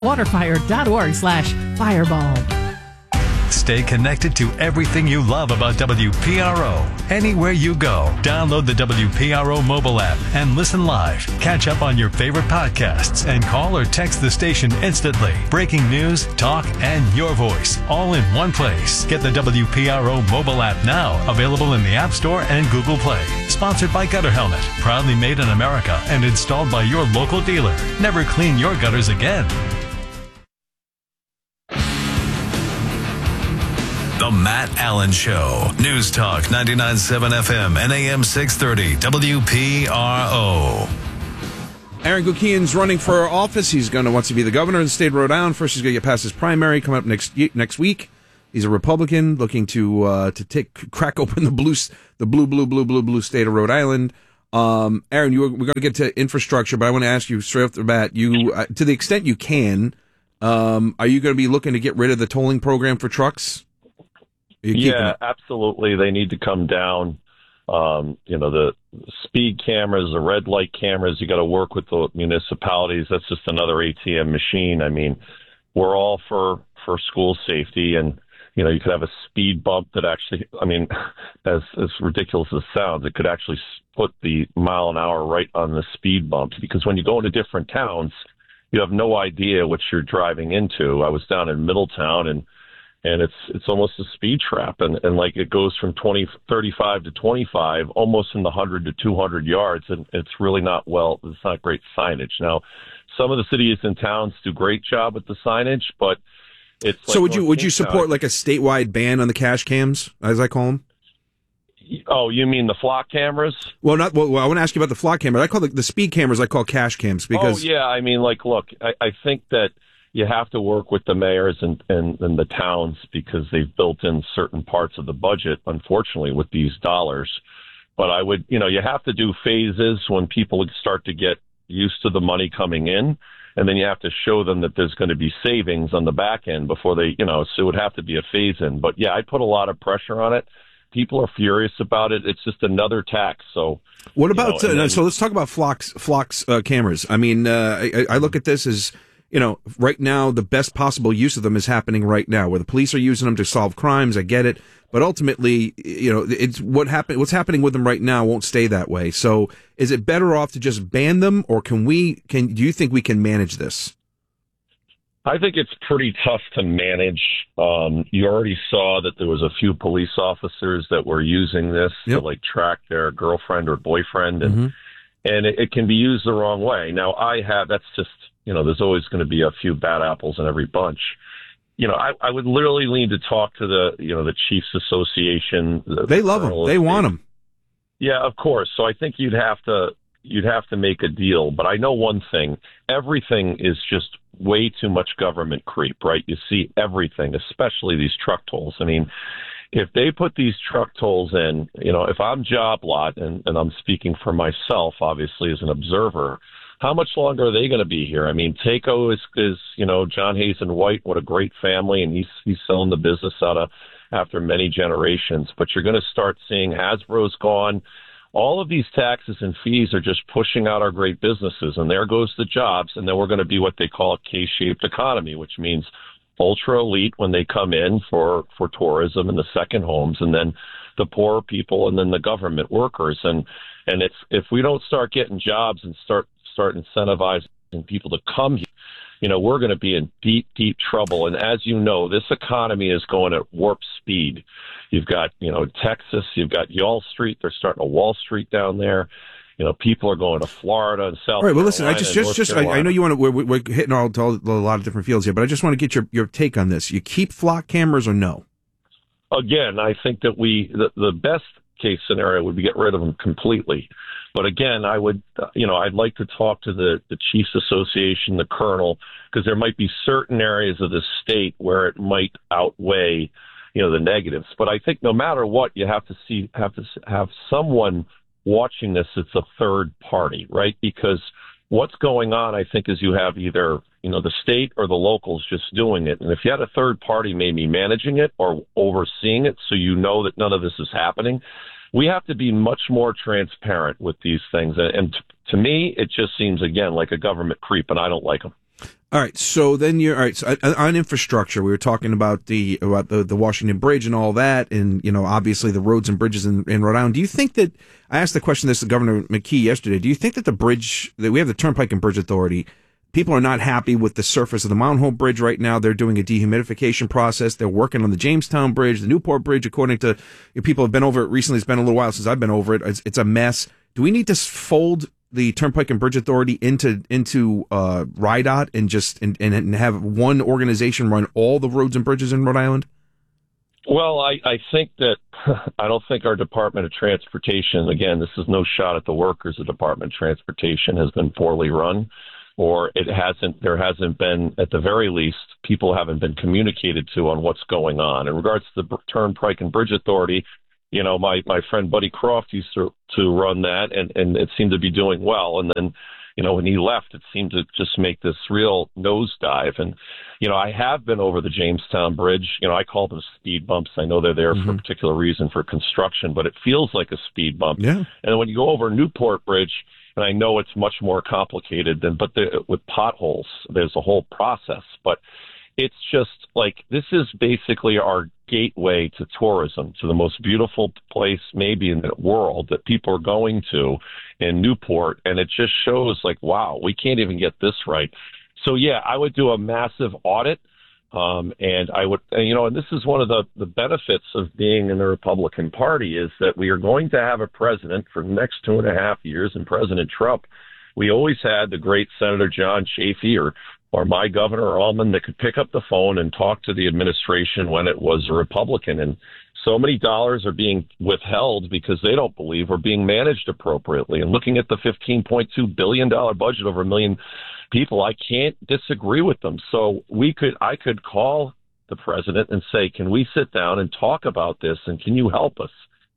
waterfire.org/fireball. Stay connected to everything you love about WPRO. Anywhere you go, download the WPRO mobile app and listen live. Catch up on your favorite podcasts and call or text the station instantly. Breaking news, talk, and your voice all in one place. Get the WPRO mobile app now, available in the App Store and Google Play. Sponsored by Gutter Helmet, proudly made in America and installed by your local dealer. Never clean your gutters again. The Matt Allen Show. News Talk 99.7 FM and AM 630 WPRO. Aaron Gukian's running for office. He's wants to be the governor of the state of Rhode Island. First, he's going to get past his primary coming up next week. He's a Republican looking to crack open the blue state of Rhode Island. Aaron, we're going to get to infrastructure, but I want to ask you straight off the bat, you to the extent you can, are you going to be looking to get rid of the tolling program for trucks? Yeah, absolutely. They need to come down. The speed cameras, the red light cameras, you got to work with the municipalities. That's just another ATM machine. I mean, we're all for school safety, and, you could have a speed bump that actually, as ridiculous as it sounds, it could actually put the mile an hour right on the speed bumps, because when you go into different towns, you have no idea what you're driving into. I was down in Middletown, and it's almost a speed trap. And like it goes from 35 to 25, almost in the 100 to 200 yards. And it's really it's not great signage. Now, some of the cities and towns do a great job with the signage, but it's like, so would you support like a statewide ban on the cash cams, as I call them? Oh, you mean the flock cameras? Well, I want to ask you about the flock cameras. I call the speed cameras, I call cash cams because. Oh, yeah. Look, I think that you have to work with the mayors and the towns, because they've built in certain parts of the budget, unfortunately, with these dollars. But I would, you have to do phases when people start to get used to the money coming in. And then you have to show them that there's going to be savings on the back end before they, so it would have to be a phase in. But yeah, I put a lot of pressure on it. People are furious about it. It's just another tax. So what about, so let's talk about Flock's cameras. I mean, I look at this as, right now, the best possible use of them is happening right now, where the police are using them to solve crimes. I get it. But ultimately, it's what's happening with them right now won't stay that way. So is it better off to just ban them, or do you think we can manage this? I think it's pretty tough to manage. You already saw that there was a few police officers that were using this to track their girlfriend or boyfriend, and it can be used the wrong way. Now, that's just, there's always going to be a few bad apples in every bunch. I would literally need to talk to the Chiefs Association. They love them. They want them. Yeah, of course. So I think you'd have to make a deal. But I know one thing: everything is just way too much government creep, right? You see everything, especially these truck tolls. I mean, if they put these truck tolls in, if I'm job lot, and I'm speaking for myself, obviously, as an observer, how much longer are they going to be here? I mean, Takeo is John Hazen White, what a great family, and he's selling the business after many generations. But you're going to start seeing Hasbro's gone. All of these taxes and fees are just pushing out our great businesses, and there goes the jobs. And then we're going to be what they call a K-shaped economy, which means ultra elite when they come in for tourism and the second homes, and then the poorer people, and then the government workers. And if we don't start getting jobs and start incentivizing people to come here, we're going to be in deep, deep trouble. And as you know, this economy is going at warp speed. You've got, Texas, you've got Wall Street. They're starting a Wall Street down there. People are going to Florida and South. All right. Well, listen, Carolina, I know you want to. We're hitting a lot of different fields here, but I just want to get your take on this. You keep flock cameras or no? Again, I think that the best case scenario would be get rid of them completely. But again, I'd like to talk to the Chiefs Association, the Colonel, because there might be certain areas of the state where it might outweigh, the negatives. But I think no matter what, you have to have someone watching this. It's a third party, right? Because what's going on, I think, is you have either, the state or the locals just doing it. And if you had a third party maybe managing it or overseeing it, so that none of this is happening, we have to be much more transparent with these things. And to me, it just seems, again, like a government creep, and I don't like them. All right, so then you're all right. So on infrastructure, we were talking about the Washington Bridge and all that, and obviously the roads and bridges in Rhode Island. Do you think that I asked the question this to Governor McKee yesterday? Do you think that we have the Turnpike and Bridge Authority? People are not happy with the surface of the Mountain Home Bridge right now. They're doing a dehumidification process. They're working on the Jamestown Bridge, the Newport Bridge. According to people have been over it recently. It's been a little while since I've been over it. It's a mess. Do we need to fold the Turnpike and Bridge Authority into RIDOT and have one organization run all the roads and bridges in Rhode Island? Well, I think that I don't think our Department of Transportation, again, this is no shot at the workers. The Department of Transportation has been poorly run, or there hasn't been, at the very least, people haven't been communicated to on what's going on. In regards to the Turnpike and Bridge Authority, my friend Buddy Croft used to run that, and it seemed to be doing well. And then, when he left, it seemed to just make this real nosedive. And, I have been over the Jamestown Bridge. I call them speed bumps. I know they're there for a particular reason for construction, but it feels like a speed bump. Yeah. And when you go over Newport Bridge, and I know it's much more complicated with potholes, there's a whole process, but it's just like, this is basically our gateway to tourism, to the most beautiful place maybe in the world that people are going to in Newport. And it just shows like, wow, we can't even get this right. So yeah, I would do a massive audit. And I would, and this is one of the benefits of being in the Republican Party is that we are going to have a president for the next 2.5 years, and President Trump. We always had the great Senator John Chafee or my Governor Allman that could pick up the phone and talk to the administration when it was a Republican. And so many dollars are being withheld because they don't believe we're being managed appropriately. And looking at the $15.2 billion budget over 1 million people, I can't disagree with them. So I could call the president and say, can we sit down and talk about this? And can you help us?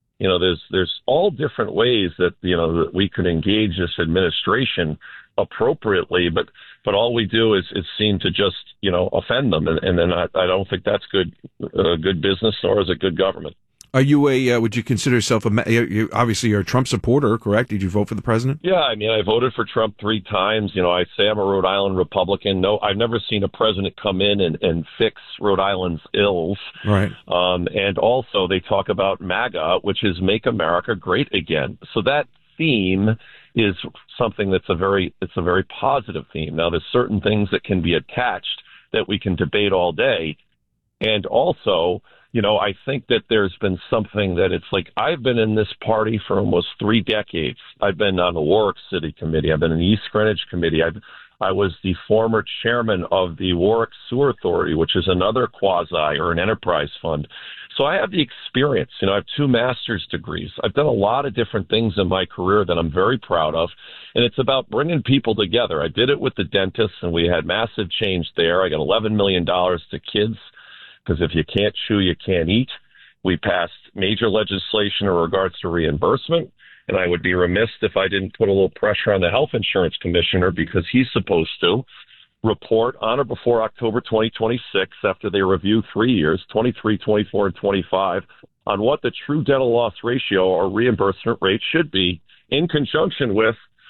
There's all different ways that, that we could engage this administration appropriately, but all we do is seem to just, offend them. And then I don't think that's good business, nor is it good government. Are you would you consider yourself obviously you're a Trump supporter, correct? Did you vote for the president? Yeah, I mean, I voted for Trump 3 times. I say I'm a Rhode Island Republican. No, I've never seen a president come in and fix Rhode Island's ills. Right. And also they talk about MAGA, which is Make America Great Again. So that theme is something it's a very positive theme. Now, there's certain things that can be attached that we can debate all day. And also, I think that there's been something that it's like, I've been in this party for almost 3 decades. I've been on the Warwick City Committee. I've been in the East Greenwich Committee. I was the former chairman of the Warwick Sewer Authority, which is another quasi or an enterprise fund. So I have the experience. I have 2 master's degrees. I've done a lot of different things in my career that I'm very proud of. And it's about bringing people together. I did it with the dentists, and we had massive change there. I got $11 million to kids, because if you can't chew, you can't eat. We passed major legislation in regards to reimbursement, and I would be remiss if I didn't put a little pressure on the health insurance commissioner, because he's supposed to report on or before October 2026, after they review 3 years, 23, 24, and 25, on what the true dental loss ratio or reimbursement rate should be, in conjunction with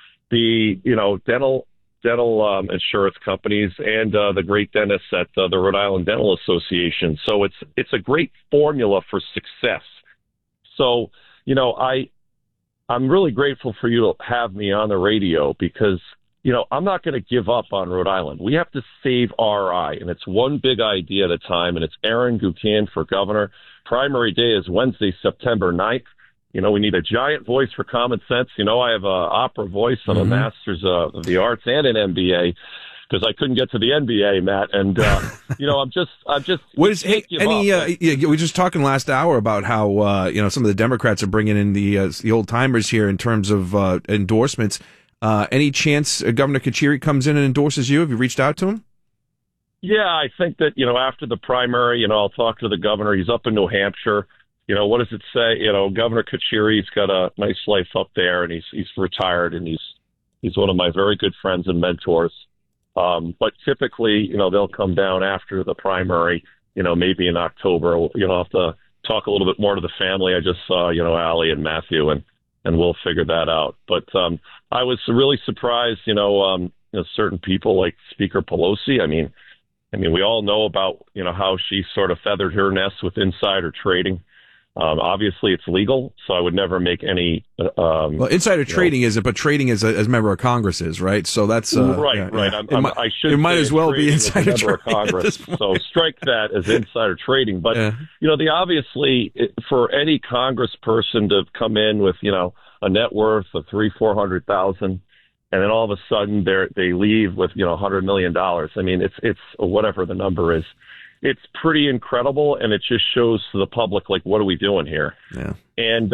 the dental insurance companies and the great dentists at the Rhode Island Dental Association. So it's a great formula for success. So, I'm really grateful for you to have me on the radio, because, I'm not going to give up on Rhode Island. We have to save RI, and it's one big idea at a time, and it's Aaron Guckian for governor. Primary day is Wednesday, September 9th. We need a giant voice for common sense. I have an opera voice. I'm a master's of the arts and an MBA, because I couldn't get to the NBA, Matt. And, I'm just. What is we were just talking last hour about how, some of the Democrats are bringing in the old timers here in terms of endorsements. Any chance Governor Carcieri comes in and endorses you? Have you reached out to him? Yeah, I think that, after the primary, I'll talk to the governor. He's up in New Hampshire. What does it say? Governor Carcieri's got a nice life up there, and he's retired, and he's one of my very good friends and mentors. But typically, they'll come down after the primary, maybe in October. I'll have to talk a little bit more to the family. I just saw, Allie and Matthew, and we'll figure that out. But I was really surprised, certain people like Speaker Pelosi. I mean, we all know about, how she sort of feathered her nest with insider trading. Obviously, it's legal, so I would never make any. Well, insider trading isn't, but trading as a member of Congress is, right? So that's right. Yeah. I should. It might as well be insider trading of Congress. So strike that as insider trading. But obviously, for any Congress person to come in with a net worth of $300,000-$400,000, and then all of a sudden they leave with $100 million. I mean, it's whatever the number is. It's pretty incredible, and it just shows to the public, like, what are we doing here? Yeah. And,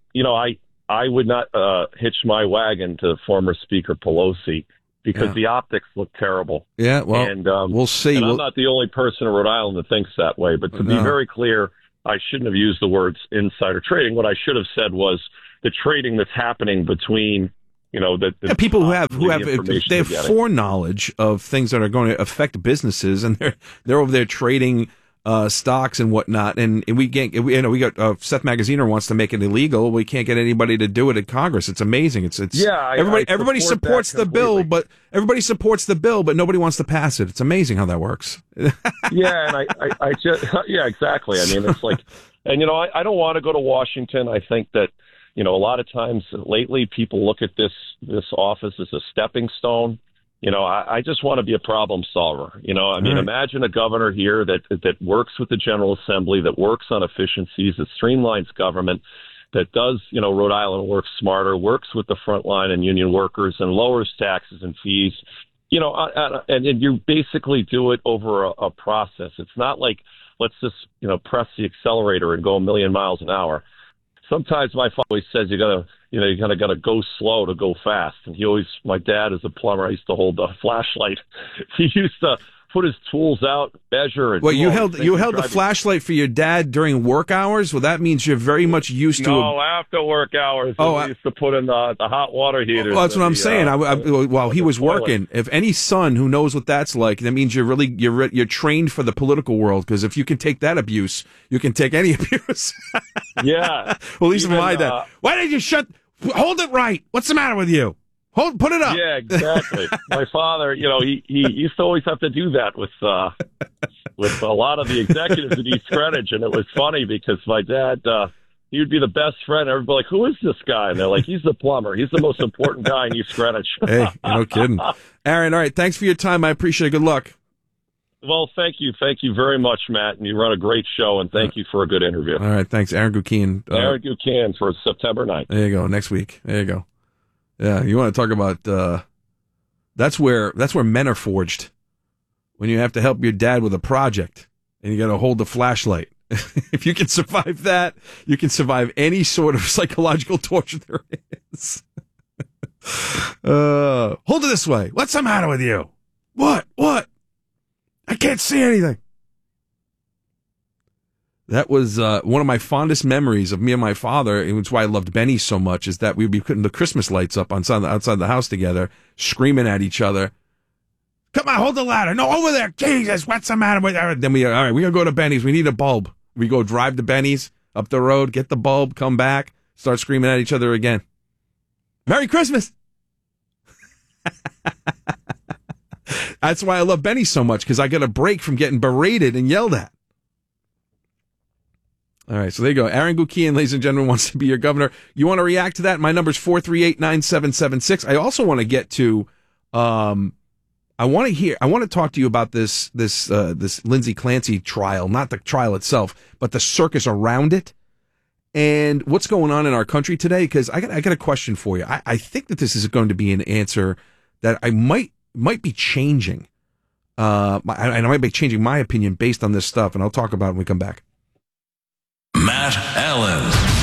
I would not hitch my wagon to former Speaker Pelosi because the optics look terrible. Yeah, well, and, we'll see. And I'm not the only person in Rhode Island that thinks that way, but to be very clear, I shouldn't have used the words insider trading. What I should have said was the trading that's happening between people who have foreknowledge of things that are going to affect businesses, and they're over there trading stocks and whatnot. And we got Seth Magaziner wants to make it illegal. We can't get anybody to do it at Congress. It's amazing. Everybody supports the bill, but nobody wants to pass it. It's amazing how that works. Yeah, and I just exactly. I mean, it's like, and I don't want to go to Washington. I think that. A lot of times lately people look at this office as a stepping stone. I just want to be a problem solver. Imagine a governor here that works with the General Assembly, that works on efficiencies, that streamlines government, that does, Rhode Island works smarter, works with the frontline and union workers, and lowers taxes and fees. And you basically do it over a process. It's not like let's just, press the accelerator and go a million miles an hour. Sometimes my father always says you gotta go slow to go fast. And my dad is a plumber. I used to hold the flashlight. He used to put his tools out, measure. And you held the flashlight for your dad during work hours? Well, that means you're very much used to. No, after work hours. We used to put in the hot water heaters. Well, that's what I'm saying. While he was working, if any son who knows what that's like, that means you're trained for the political world. Because if you can take that abuse, you can take any abuse. Yeah. Well, at least my dad. Why did you hold it right? What's the matter with you? Put it up. Yeah, exactly. My father, he used to always have to do that with a lot of the executives at East Greenwich, and it was funny because my dad, he would be the best friend. Everybody like, who is this guy? And they're like, he's the plumber. He's the most important guy in East Greenwich. Hey, no kidding. Aaron, all right, thanks for your time. I appreciate it. Good luck. Well, thank you. Thank you very much, Matt. And you run a great show, and thank you for a good interview. All right, thanks. Aaron Guckian. Aaron Guckian for September 9th. There you go. Next week. There you go. Yeah, you want to talk about that's where men are forged. When you have to help your dad with a project and you got to hold the flashlight. If you can survive that, you can survive any sort of psychological torture there is. Hold it this way. What's the matter with you? What? I can't see anything. That was one of my fondest memories of me and my father, and it's why I loved Benny so much, is that we'd be putting the Christmas lights up outside the house together, screaming at each other. Come on, hold the ladder. No, over there. Jesus, what's the matter with her? Then we're going to go to Benny's. We need a bulb. We go drive to Benny's, up the road, get the bulb, come back, start screaming at each other again. Merry Christmas. That's why I love Benny so much, because I get a break from getting berated and yelled at. All right, so there you go. Aaron Guckian, ladies and gentlemen, wants to be your governor. You want to react to that? My number's 438-9776. I also want to get to, I want to talk to you about this Lindsay Clancy trial, not the trial itself, but the circus around it and what's going on in our country today. Because I got a question for you. I think that this is going to be an answer that I might be changing. And I might be changing my opinion based on this stuff, and I'll talk about it when we come back. Matt Allen.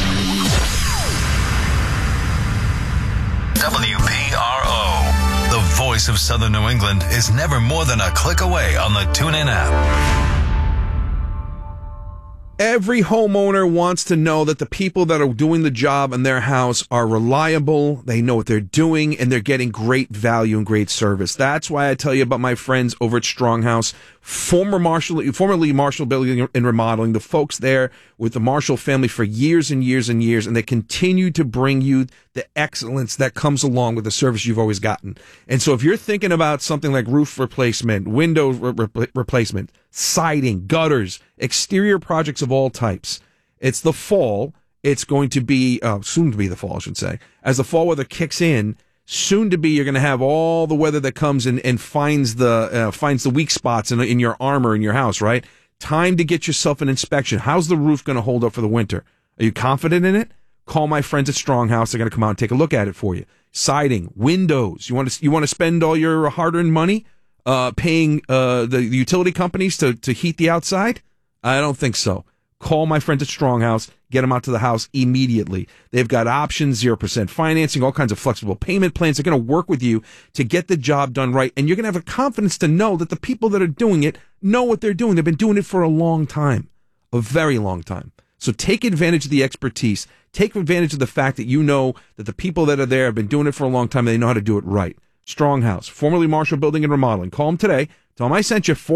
WPRO. The voice of Southern New England is never more than a click away on the TuneIn app. Every homeowner wants to know that the people that are doing the job in their house are reliable, they know what they're doing, and they're getting great value and great service. That's why I tell you about my friends over at Stronghouse, formerly Marshall Building and Remodeling, the folks there with the Marshall family for years and years and years, and they continue to bring you the excellence that comes along with the service you've always gotten. And so if you're thinking about something like roof replacement, window replacement, siding, gutters, exterior projects of all types, it's the fall. It's going to be, soon to be the fall, I should say. As the fall weather kicks in, soon to be, you're going to have all the weather that comes in and finds the weak spots in your armor in your house, right? Time to get yourself an inspection. How's the roof going to hold up for the winter? Are you confident in it? Call my friends at Stronghouse. They're going to come out and take a look at it for you. Siding, windows. You want to spend all your hard-earned money paying the utility companies to heat the outside? I don't think so. Call my friends at Stronghouse. Get them out to the house immediately. They've got options, 0% financing, all kinds of flexible payment plans. They're going to work with you to get the job done right. And you're going to have a confidence to know that the people that are doing it know what they're doing. They've been doing it for a long time, a very long time. So take advantage of the expertise. Take advantage of the fact that you know that the people that are there have been doing it for a long time. And they know how to do it right. Stronghouse, formerly Marshall Building and Remodeling. Call them today. Tell them I sent you.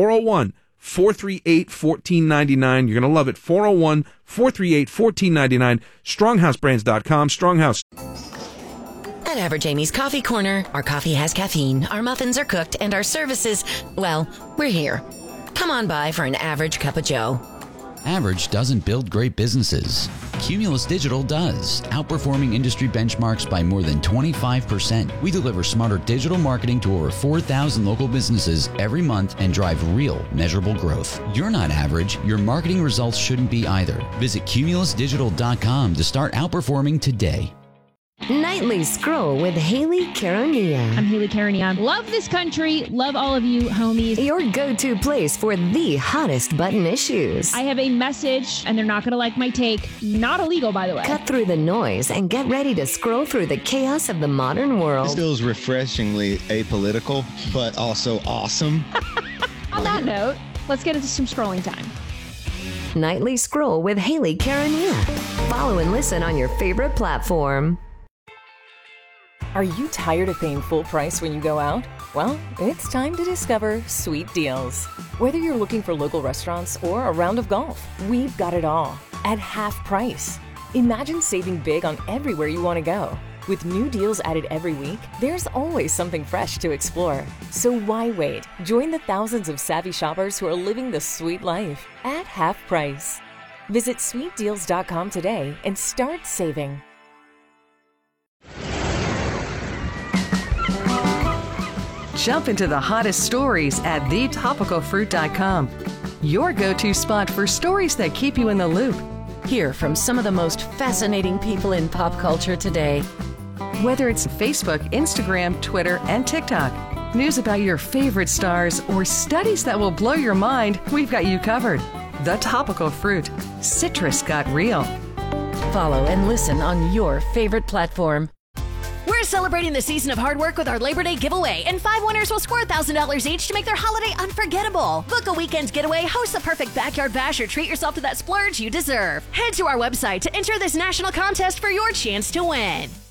401-438-1499. You're going to love it. 401-438-1499. StronghouseBrands.com. Stronghouse. At Average Amy's Coffee Corner, our coffee has caffeine, our muffins are cooked, and our services, well, we're here. Come on by for an average cup of joe. Average doesn't build great businesses. Cumulus Digital does, outperforming industry benchmarks by more than 25%. We deliver smarter digital marketing to over 4,000 local businesses every month and drive real, measurable growth. You're not average. Your marketing results shouldn't be either. Visit cumulusdigital.com to start outperforming today. Nightly Scroll with Haley Caronia. I'm Haley Caronia. Love this country. Love all of you, homies. Your go-to place for the hottest button issues. I have a message, and they're not going to like my take. Not illegal, by the way. Cut through the noise and get ready to scroll through the chaos of the modern world. This feels refreshingly apolitical, but also awesome. On that note, let's get into some scrolling time. Nightly Scroll with Haley Caronia. Follow and listen on your favorite platform. Are you tired of paying full price when you go out? Well, it's time to discover Sweet Deals. Whether you're looking for local restaurants or a round of golf, we've got it all at half price. Imagine saving big on everywhere you want to go. With new deals added every week, there's always something fresh to explore. So why wait? Join the thousands of savvy shoppers who are living the sweet life at half price. Visit sweetdeals.com today and start saving. Jump into the hottest stories at thetopicalfruit.com. Your go-to spot for stories that keep you in the loop. Hear from some of the most fascinating people in pop culture today. Whether it's Facebook, Instagram, Twitter, and TikTok, news about your favorite stars, or studies that will blow your mind, we've got you covered. The Topical Fruit. Citrus got real. Follow and listen on your favorite platform. We're celebrating the season of hard work with our Labor Day giveaway, and 5 winners will score $1,000 each to make their holiday unforgettable. Book a weekend getaway, host the perfect backyard bash, or treat yourself to that splurge you deserve. Head to our website to enter this national contest for your chance to win.